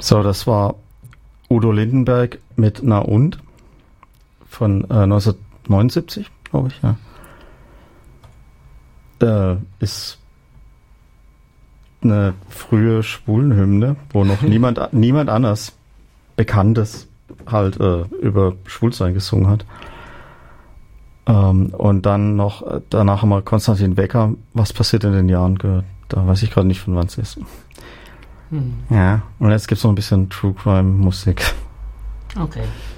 So, das war Udo Lindenberg mit Na und von 1979, glaube ich, ja. Ist eine frühe Schwulenhymne, wo noch niemand anders Bekanntes halt über Schwulsein gesungen hat. Und dann noch, danach haben wir Konstantin Wecker, was passiert in den Jahren gehört. Da weiß ich gerade nicht, von wann es ist. Ja, und jetzt gibt es noch ein bisschen True Crime Musik. Okay.